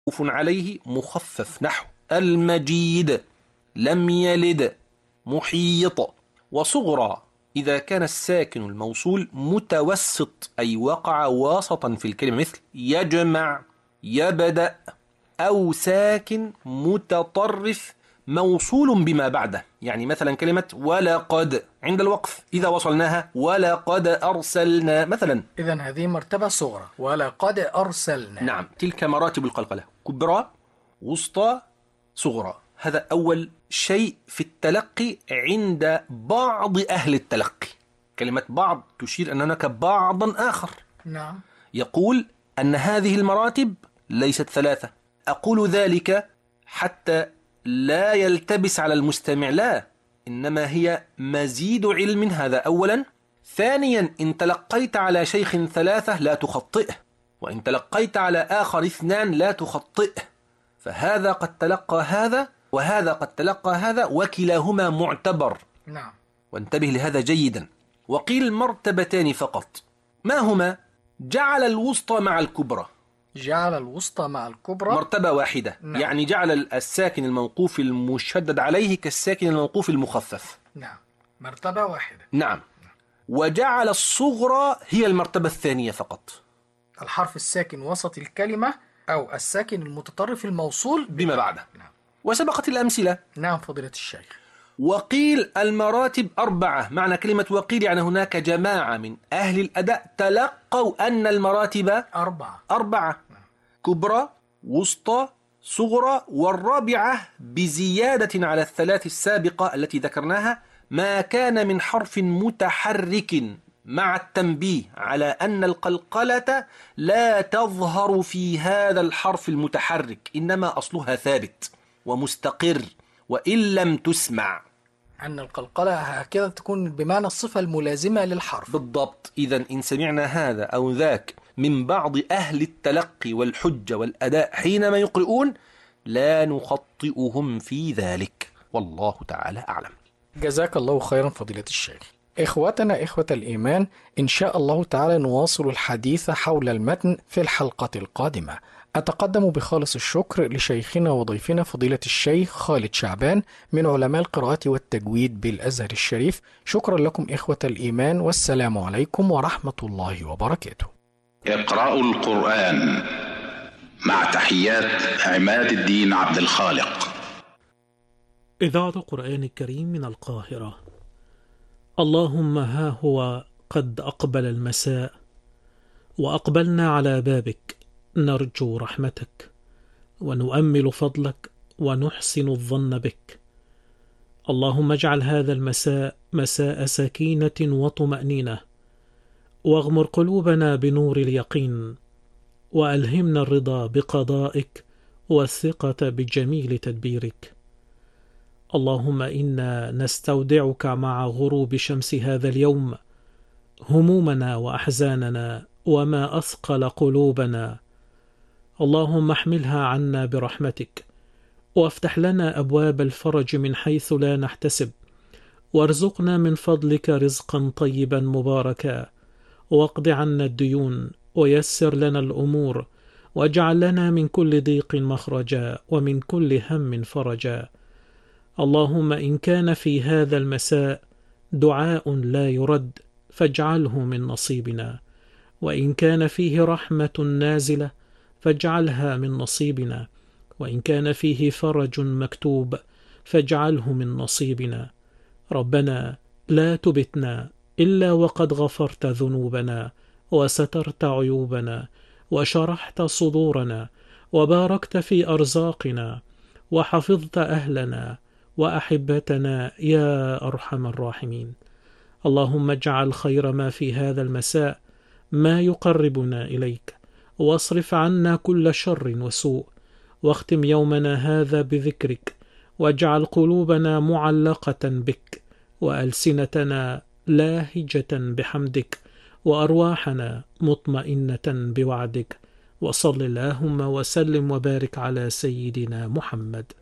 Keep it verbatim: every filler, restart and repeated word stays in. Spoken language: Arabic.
عليه مخفف نحو المجيد، لم يلد، محيط. وصغرى إذا كان الساكن الموصول متوسط أي وقع وسطا في الكلمة، مثل يجمع، يبدأ. أو ساكن متطرف موصول بما بعده، يعني مثلا كلمة ولقد عند الوقف إذا وصلناها ولقد أرسلنا مثلا. إذن هذه مرتبة صغرى، ولقد أرسلنا. نعم، تلك مراتب القلقلة: كبرى، وسطى، صغرى. هذا أول شيء في التلقي عند بعض أهل التلقي. كلمة بعض تشير أن هناك بعضا آخر. نعم. يقول أن هذه المراتب ليست ثلاثة. أقول ذلك حتى لا يلتبس على المستمع، لا، إنما هي مزيد علم. هذا أولا. ثانيا، إن تلقيت على شيخ ثلاثة لا تخطئه، وإن تلقيت على آخر اثنان لا تخطئه. فهذا قد تلقى هذا وهذا قد تلقى هذا، وكلاهما معتبر. نعم. وانتبه لهذا جيدا. وقيل مرتبتان فقط. ما هما؟ جعل الوسطى مع الكبرى. جعل الوسطى مع الكبرى مرتبة واحدة. نعم. يعني جعل الساكن الموقوف المشدد عليه كالساكن الموقوف المخفف. نعم، مرتبة واحدة. نعم. وجعل الصغرى هي المرتبة الثانية فقط. الحرف الساكن وسط الكلمة أو الساكن المتطرف الموصول بما بعده. نعم. وسبقت الأمثلة. نعم فضيلة الشيخ. وقيل المراتب أربعة. معنى كلمة وقيل يعني هناك جماعة من أهل الأداء تلقوا أن المراتب أربعة أربعة. نعم. كبرى، وسطى، صغرى، والرابعة بزيادة على الثلاث السابقة التي ذكرناها ما كان من حرف متحرك، مع التنبيه على أن القلقلة لا تظهر في هذا الحرف المتحرك، إنما أصلها ثابت ومستقر وإن لم تسمع. أن القلقلة هكذا تكون بمعنى الصفة الملازمة للحرف. بالضبط. إذن إن سمعنا هذا أو ذاك من بعض أهل التلقي والحجة والأداء حينما يقرؤون لا نخطئهم في ذلك، والله تعالى أعلم. جزاك الله خيرا فضيلة الشيخ. إخوتنا إخوة الإيمان، إن شاء الله تعالى نواصل الحديث حول المتن في الحلقة القادمة. أتقدم بخالص الشكر لشيخنا وضيفنا فضيلة الشيخ خالد شعبان من علماء القراءة والتجويد بالأزهر الشريف. شكرا لكم إخوة الإيمان، والسلام عليكم ورحمة الله وبركاته. اقرأوا القرآن مع تحيات عماد الدين عبد الخالق. إذاعة القرآن الكريم من القاهرة. اللهم ها هو قد أقبل المساء وأقبلنا على بابك، نرجو رحمتك ونؤمل فضلك ونحسن الظن بك. اللهم اجعل هذا المساء مساء سكينة وطمأنينة، واغمر قلوبنا بنور اليقين، وألهمنا الرضا بقضائك والثقة بجميل تدبيرك. اللهم إنا نستودعك مع غروب شمس هذا اليوم همومنا وأحزاننا وما أثقل قلوبنا. اللهم احملها عنا برحمتك، وافتح لنا أبواب الفرج من حيث لا نحتسب، وارزقنا من فضلك رزقا طيبا مباركا، واقض عنا الديون، ويسر لنا الأمور، واجعل لنا من كل ضيق مخرجا ومن كل هم فرجا. اللهم إن كان في هذا المساء دعاء لا يرد فاجعله من نصيبنا، وإن كان فيه رحمة نازلة فاجعلها من نصيبنا، وإن كان فيه فرج مكتوب فاجعله من نصيبنا. ربنا لا تبتنا إلا وقد غفرت ذنوبنا وسترت عيوبنا وشرحت صدورنا وباركت في أرزاقنا وحفظت أهلنا وأحبتنا يا أرحم الراحمين. اللهم اجعل خير ما في هذا المساء ما يقربنا إليك، واصرف عنا كل شر وسوء، واختم يومنا هذا بذكرك، واجعل قلوبنا معلقة بك، وألسنتنا لاهجة بحمدك، وأرواحنا مطمئنة بوعدك. وصل اللهم وسلم وبارك على سيدنا محمد.